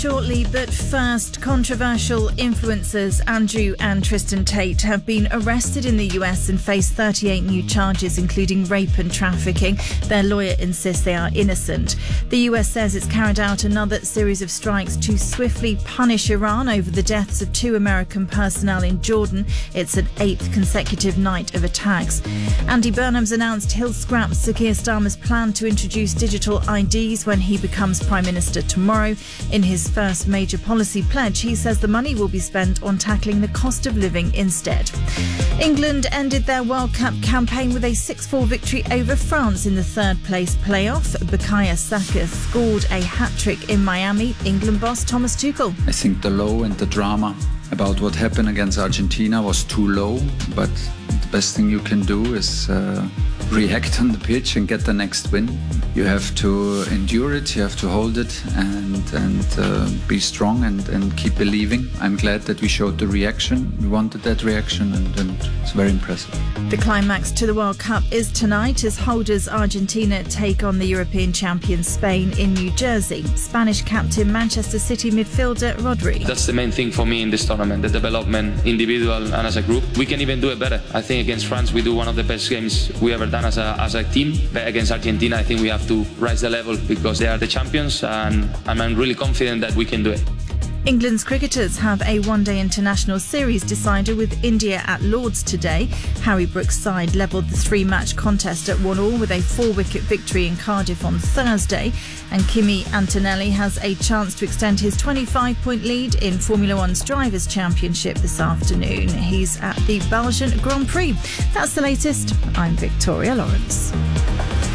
Shortly, but first, controversial influencers Andrew and Tristan Tate have been arrested in the US and face 38 new charges, including rape and trafficking. Their lawyer insists they are innocent. The US says it's carried out another series of strikes to swiftly punish Iran over the deaths of 2 American personnel in Jordan. It's an 8th consecutive night of attacks. Andy Burnham's announced he'll scrap Sir Keir Starmer's plan to introduce digital IDs when he becomes Prime Minister tomorrow. In his first major policy pledge, he says the money will be spent on tackling the cost of living instead. England ended their World Cup campaign with a 6-4 victory over France in the third-place playoff. Bukayo Saka scored a hat-trick in Miami. England boss Thomas Tuchel. I think the low and the drama about what happened against Argentina was too low, but the best thing you can do is react on the pitch and get the next win. You have to endure it, you have to hold it and be strong and keep believing. I'm glad that we showed the reaction. We wanted that reaction and it's very impressive. The climax to the World Cup is tonight as holders Argentina take on the European champion Spain in New Jersey. Spanish captain Manchester City midfielder Rodri. That's the main thing for me in this tournament, the development, individual and as a group. We can even do it better. I think against France we do one of the best games we ever done as a team. But against Argentina I think we have to rise the level because they are the champions and I'm really confident that we can do it. England's cricketers have a one-day international series decider with India at Lords today. Harry Brook's side levelled the 3-match contest at 1-1 with a 4-wicket victory in Cardiff on Thursday. And Kimi Antonelli has a chance to extend his 25-point lead in Formula One's Drivers' Championship this afternoon. He's at the Belgian Grand Prix. That's the latest. I'm Victoria Lawrence.